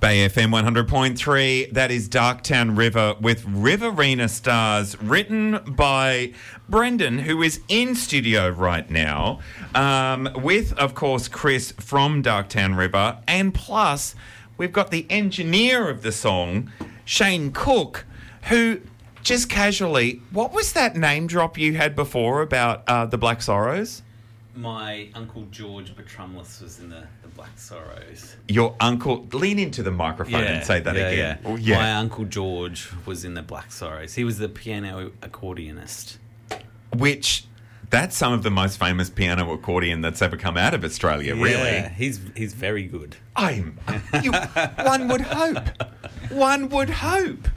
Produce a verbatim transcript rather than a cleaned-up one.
Bay F M one hundred point three, that is Darktown River with Riverina Stars, written by Brendan, who is in studio right now, um, with, of course, Chris from Darktown River, and plus we've got the engineer of the song, Shane Cook, who, just casually, what was that name drop you had before about uh, the Black Sorrows? My uncle George Betrumless was in the, the Black Sorrows. Your uncle... Lean into the microphone Yeah, and say that yeah, again. Yeah. Oh, yeah. My uncle George was in the Black Sorrows. He was the piano accordionist. Which, that's some of the most famous piano accordion that's ever come out of Australia, really. Yeah, he's he's very good. I'm... You, one would hope. One would hope.